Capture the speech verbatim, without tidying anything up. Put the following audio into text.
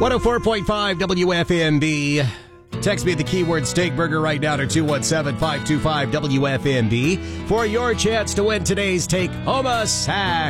one oh four point five W F M B. Text me at the keyword steak burger right now to two one seven, five two five, W F M B for your chance to win today's Take Home a Sack.